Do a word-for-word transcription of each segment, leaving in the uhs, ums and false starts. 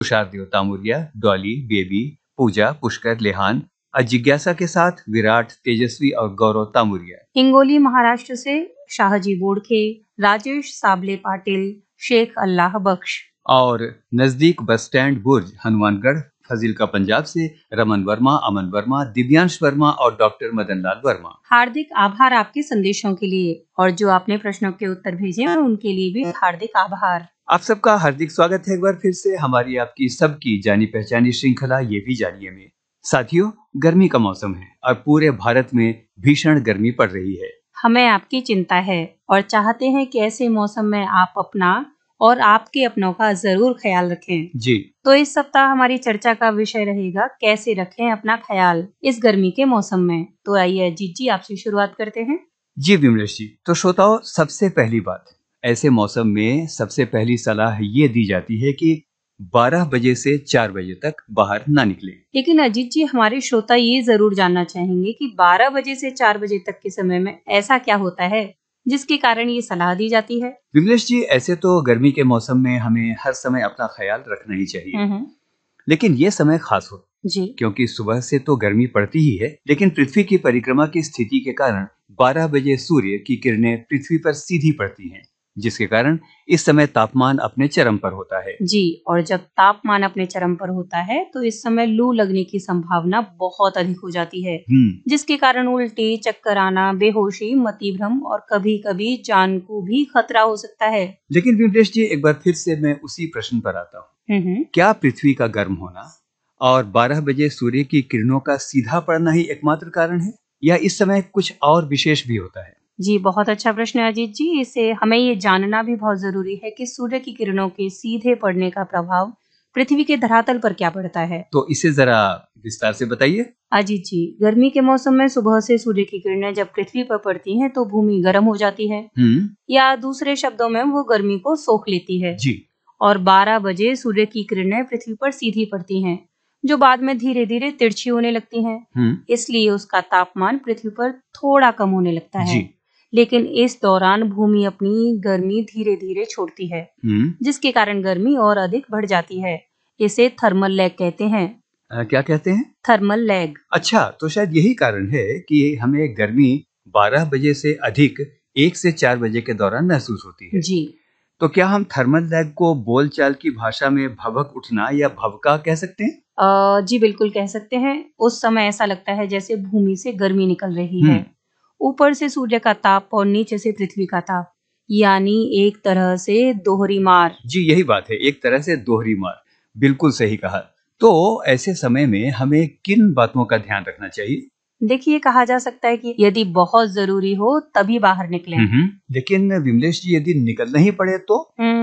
तुषारदेव तामुरिया, Dolly, baby, पूजा, पुष्कर, लेहान और जिज्ञासा के साथ विराट, तेजस्वी और गौरव तामुरिया। हिंगोली महाराष्ट्र से शाहजी बोड़खे, राजेश साबले पाटिल, शेख अल्लाह बख्श। और नजदीक बस स्टैंड बुर्ज हनुमानगढ़ फजीलका पंजाब से रमन वर्मा, अमन वर्मा, दिव्यांश वर्मा और डॉक्टर मदन लाल वर्मा। हार्दिक आभार आपके संदेशों के लिए, और जो आपने प्रश्नों के उत्तर भेजे हैं उनके लिए भी हार्दिक आभार। आप सबका हार्दिक स्वागत है एक बार फिर से हमारी आपकी सबकी जानी पहचानी श्रृंखला ये भी जानिए में। साथियों, गर्मी का मौसम है और पूरे भारत में भीषण गर्मी पड़ रही है। हमें आपकी चिंता है और चाहते हैं कि ऐसे मौसम में आप अपना और आपके अपनों का जरूर ख्याल रखें। जी, तो इस सप्ताह हमारी चर्चा का विषय रहेगा कैसे रखें अपना ख्याल इस गर्मी के मौसम में। तो आइए अजीत जी आपसे शुरुआत करते हैं। जी विमलेश जी, तो श्रोताओ, सबसे पहली बात, ऐसे मौसम में सबसे पहली सलाह ये दी जाती है कि बारह बजे से चार बजे तक बाहर ना निकलें। लेकिन अजीत जी, हमारे श्रोता ये जरूर जानना चाहेंगे कि बारह बजे से चार बजे तक के समय में ऐसा क्या होता है जिसके कारण ये सलाह दी जाती है। विमलेश जी, ऐसे तो गर्मी के मौसम में हमें हर समय अपना ख्याल रखना ही चाहिए, लेकिन ये समय खास हो जी, क्योंकि सुबह से तो गर्मी पड़ती ही है, लेकिन पृथ्वी की परिक्रमा की स्थिति के कारण बारह बजे सूर्य की किरणें पृथ्वी पर सीधी पड़ती हैं, जिसके कारण इस समय तापमान अपने चरम पर होता है। जी, और जब तापमान अपने चरम पर होता है तो इस समय लू लगने की संभावना बहुत अधिक हो जाती है, जिसके कारण उल्टी, चक्कर आना, बेहोशी, मतिभ्रम और कभी कभी जान को भी खतरा हो सकता है। लेकिन विमलेश जी, एक बार फिर से मैं उसी प्रश्न पर आता हूँ, क्या पृथ्वी का गर्म होना और बारह बजे सूर्य की किरणों का सीधा पड़ना ही एकमात्र कारण है, या इस समय कुछ और विशेष भी होता है? जी, बहुत अच्छा प्रश्न है अजीत जी। इसे हमें ये जानना भी बहुत जरूरी है कि सूर्य की किरणों के सीधे पड़ने का प्रभाव पृथ्वी के धरातल पर क्या पड़ता है। तो इसे जरा विस्तार से बताइए। अजीत जी, गर्मी के मौसम में सुबह से सूर्य की किरणें जब पृथ्वी पर पड़ती हैं तो भूमि गर्म हो जाती है, या दूसरे शब्दों में वो गर्मी को सोख लेती है। जी। और बारह बजे सूर्य की किरणें पृथ्वी पर सीधी पड़ती हैं, जो बाद में धीरे धीरे तिरछी होने लगती हैं। इसलिए उसका तापमान पृथ्वी पर थोड़ा कम होने लगता है। जी। लेकिन इस दौरान भूमि अपनी गर्मी धीरे धीरे छोड़ती है, जिसके कारण गर्मी और अधिक बढ़ जाती है। इसे थर्मल लैग कहते हैं। आ, क्या कहते हैं? Thermal lag. अच्छा, तो शायद यही कारण है कि हमें गर्मी बारह बजे से अधिक एक से चार बजे के दौरान महसूस होती है। जी। तो क्या हम थर्मल लैग को बोलचाल की भाषा में भभक उठना या भभका कह सकते हैं? आ, जी बिल्कुल कह सकते हैं। उस समय ऐसा लगता है जैसे भूमि से गर्मी निकल रही है, ऊपर से सूर्य का ताप और नीचे से पृथ्वी का ताप, यानी एक तरह से दोहरी मार। जी, यही बात है, एक तरह से दोहरी मार। बिल्कुल सही कहा। तो ऐसे समय में हमें किन बातों का ध्यान रखना चाहिए? देखिए, कहा जा सकता है कि यदि बहुत जरूरी हो तभी बाहर निकलें। लेकिन विमलेश जी, यदि निकलना ही पड़े तो?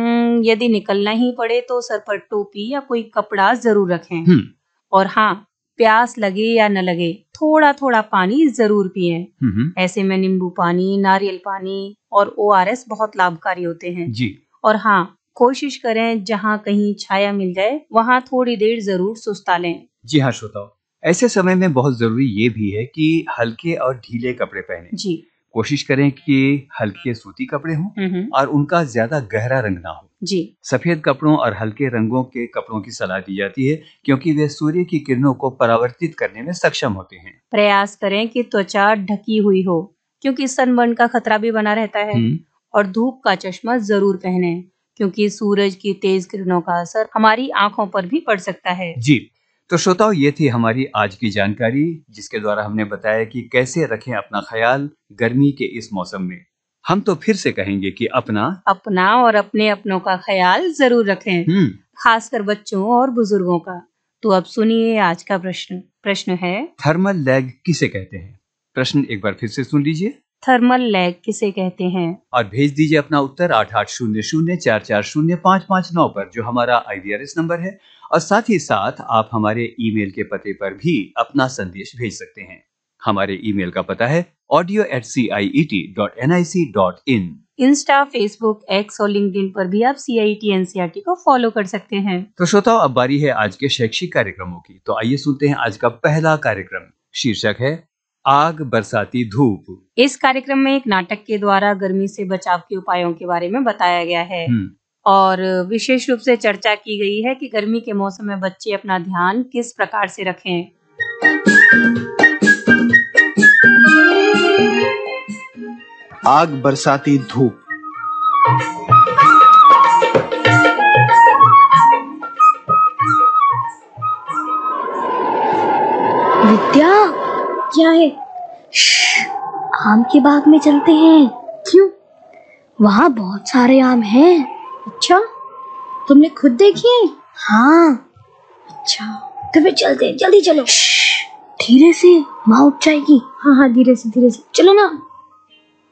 यदि निकलना ही पड़े तो सर पर टोपी या कोई कपड़ा जरूर रखें। और हाँ, प्यास लगे या न लगे, थोड़ा थोड़ा पानी जरूर पिएं। ऐसे में नींबू पानी, नारियल पानी और ओ आर एस बहुत लाभकारी होते हैं। जी। और हाँ, कोशिश करें जहाँ कहीं छाया मिल जाए वहाँ थोड़ी देर जरूर सुस्ता लें। जी हाँ श्रोताओ, ऐसे समय में बहुत जरूरी ये भी है कि हल्के और ढीले कपड़े पहने। जी। कोशिश करें कि हल्के सूती कपड़े हों और उनका ज्यादा गहरा रंग ना हो। जी। सफेद कपड़ों और हल्के रंगों के कपड़ों की सलाह दी जाती है क्योंकि वे सूर्य की किरणों को परावर्तित करने में सक्षम होते हैं। प्रयास करें कि त्वचा ढकी हुई हो, क्योंकि सनबर्न का खतरा भी बना रहता है। और धूप का चश्मा जरूर पहने, क्योंकि सूरज की तेज किरणों का असर हमारी आंखों पर भी पड़ सकता है। जी, तो श्रोताओ, ये थी हमारी आज की जानकारी, जिसके द्वारा हमने बताया कि कैसे रखें अपना ख्याल गर्मी के इस मौसम में। हम तो फिर से कहेंगे कि अपना अपना और अपने अपनों का ख्याल जरूर रखें, खासकर बच्चों और बुजुर्गों का। तो अब सुनिए आज का प्रश्न। प्रश्न है, थर्मल लैग किसे कहते हैं? प्रश्न एक बार फिर से सुन लीजिए। थर्मल लैग किसे कहते हैं? और भेज दीजिए अपना उत्तर आठ आठ शून्य शून्य चार चार शून्य पाँच पाँच नौ पर, जो हमारा आई वी आर एस नंबर है। और साथ ही साथ आप हमारे ईमेल के पते पर भी अपना संदेश भेज सकते हैं। हमारे ईमेल का पता है audio eight C I E T dot N I C dot in. Insta, Facebook, x और लिंक्डइन पर भी आप सी I T N C R T को फॉलो कर सकते हैं। तो श्रोताओ, अब बारी है आज के शैक्षिक कार्यक्रमों की। तो आइए सुनते हैं आज का पहला कार्यक्रम। शीर्षक है आग बरसाती धूप। इस कार्यक्रम में एक नाटक के द्वारा गर्मी से बचाव के उपायों के बारे में बताया गया है। और विशेष रूप से चर्चा की गई है कि गर्मी के मौसम में बच्चे अपना ध्यान किस प्रकार से रखें। आग बरसाती धूप। विद्या, क्या है? आम के बाग में चलते हैं। क्यों? वहाँ बहुत सारे आम हैं। अच्छा, तुमने खुद देखे हैं? हाँ। अच्छा, तो फिर चलते हैं, जल्दी चलो। धीरे से, माँ उठ जाएगी। हाँ हाँ, धीरे से धीरे से चलो ना।